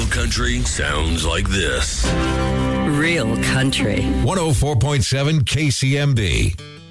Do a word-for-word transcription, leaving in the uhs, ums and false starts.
Real country sounds like this. Real country. one oh four point seven K C M B.